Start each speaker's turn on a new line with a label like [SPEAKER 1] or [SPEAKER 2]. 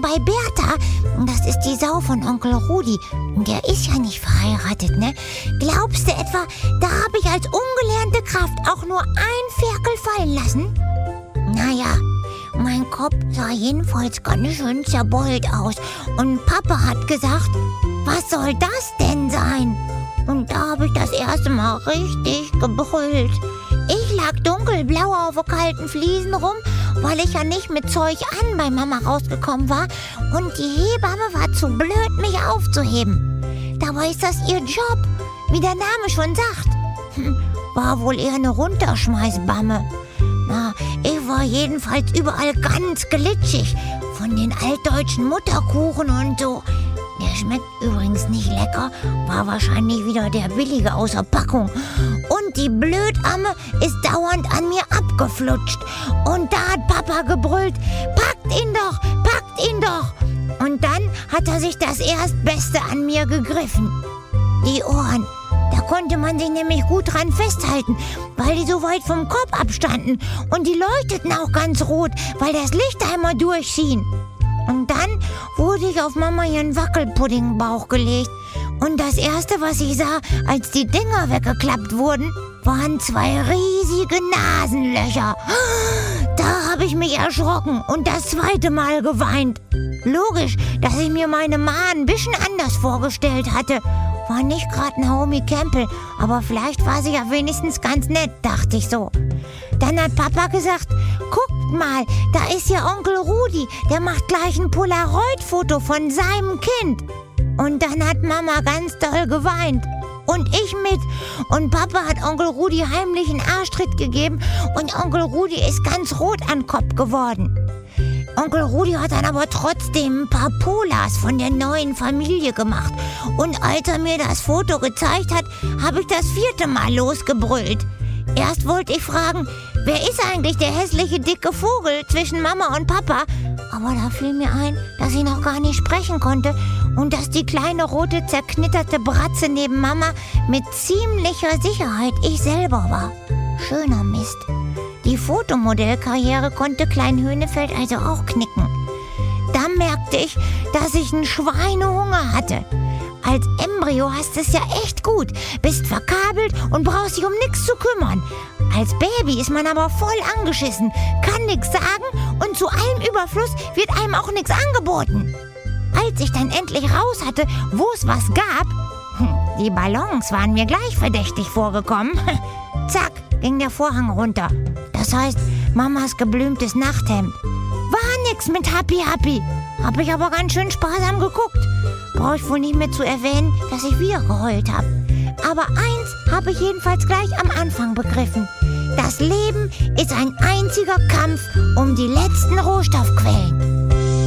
[SPEAKER 1] bei Bertha, das ist die Sau von Onkel Rudi, der ist ja nicht verheiratet, ne? Glaubst du etwa, da habe ich als ungelernte Kraft auch nur ein Ferkel fallen lassen? Naja, mein Kopf sah jedenfalls ganz schön zerbeult aus und Papa hat gesagt, was soll das denn sein? Und da habe ich das erste Mal richtig gebrüllt. Ich lag dunkelblau auf kalten Fliesen rum, weil ich ja nicht mit Zeug an bei Mama rausgekommen war und die Hebamme war zu blöd, mich aufzuheben. Dabei ist das ihr Job, wie der Name schon sagt. War wohl eher eine Runterschmeißbamme. Na, ich war jedenfalls überall ganz glitschig von den altdeutschen Mutterkuchen und so. Der schmeckt übrigens nicht lecker, war wahrscheinlich wieder der billige aus der Packung. Und die Blödamme ist dauernd an mir abgeflutscht. Und da hat Papa gebrüllt, packt ihn doch, packt ihn doch. Und dann hat er sich das Erstbeste an mir gegriffen. Die Ohren, da konnte man sich nämlich gut dran festhalten, weil die so weit vom Kopf abstanden. Und die leuchteten auch ganz rot, weil das Licht einmal durchschien. Und dann wurde ich auf Mama ihren Wackelpuddingbauch gelegt. Und das Erste, was ich sah, als die Dinger weggeklappt wurden, waren 2 riesige Nasenlöcher. Da habe ich mich erschrocken und das zweite Mal geweint. Logisch, dass ich mir meine Ma ein bisschen anders vorgestellt hatte. War nicht gerade Naomi Campbell, aber vielleicht war sie ja wenigstens ganz nett, dachte ich so. Dann hat Papa gesagt, guckt mal, da ist ja Onkel Rudi, der macht gleich ein Polaroid-Foto von seinem Kind. Und dann hat Mama ganz doll geweint. Und ich mit. Und Papa hat Onkel Rudi heimlich einen Arschtritt gegeben und Onkel Rudi ist ganz rot an den Kopf geworden. Onkel Rudi hat dann aber trotzdem ein paar Polas von der neuen Familie gemacht. Und als er mir das Foto gezeigt hat, habe ich das 4. Mal losgebrüllt. Erst wollte ich fragen, wer ist eigentlich der hässliche dicke Vogel zwischen Mama und Papa? Aber da fiel mir ein, dass ich noch gar nicht sprechen konnte und dass die kleine rote zerknitterte Bratze neben Mama mit ziemlicher Sicherheit ich selber war. Schöner Mist. Die Fotomodellkarriere konnte Klein Höhnefeld also auch knicken. Dann merkte ich, dass ich einen Schweinehunger hatte. Als Embryo hast es ja echt gut, bist verkabelt und brauchst dich um nichts zu kümmern. Als Baby ist man aber voll angeschissen, kann nichts sagen und zu allem Überfluss wird einem auch nichts angeboten. Als ich dann endlich raus hatte, wo es was gab, die Ballons waren mir gleich verdächtig vorgekommen. Zack, ging der Vorhang runter. Das heißt, Mamas geblümtes Nachthemd. War nix mit Happy Happy. Hab ich aber ganz schön sparsam geguckt. Brauche ich wohl nicht mehr zu erwähnen, dass ich wieder geheult habe. Aber eins habe ich jedenfalls gleich am Anfang begriffen. Das Leben ist ein einziger Kampf um die letzten Rohstoffquellen.